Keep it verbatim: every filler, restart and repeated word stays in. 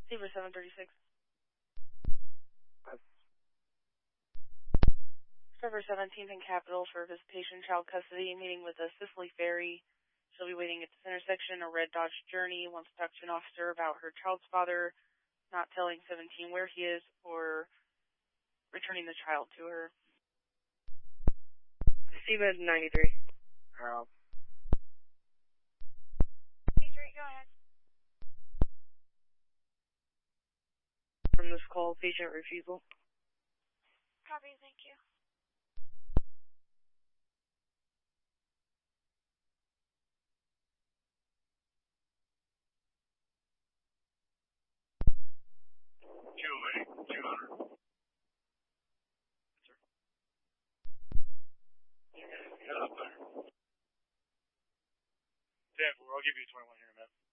Zebra seven thirty-six. Server seventeenth and Capitol for visitation child custody, meeting with the Cicely Ferry. She'll be waiting at this intersection, a red Dodge Journey, wants to talk to an officer about her child's father not telling seventeen where he is or returning the child to her. Zebra ninety-three. Harold. eighty-three, go ahead. From this call, patient refusal. Copy, thank you. Julie, two hundred. Sir. Get up there. ten four, I'll give you twenty-one here in a minute.